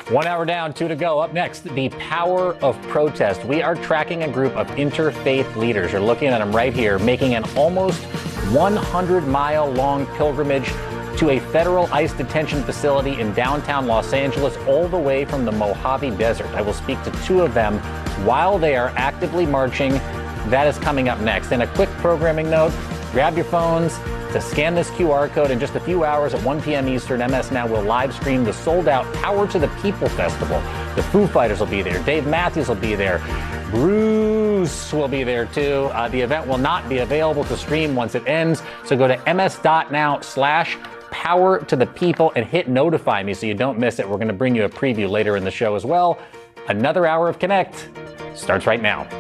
1 hour down, 2 to go. Up next, the power of protest. We are tracking a group of interfaith leaders. You're looking at them right here, making an almost 100-mile-long pilgrimage to a federal ICE detention facility in downtown Los Angeles, all the way from the Mojave Desert. I will speak to two of them while they are actively marching. That is coming up next. And a quick programming note, grab your phones to scan this QR code. In just a few hours at 1 p.m. Eastern, MS Now will live stream the sold-out Power to the People Festival. The Foo Fighters will be there. Dave Matthews will be there. Bruce will be there too. The event will not be available to stream once it ends, so go to ms.now/Power to the People and hit notify me so you don't miss it. We're going to bring you a preview later in the show as well. Another hour of Connect starts right now.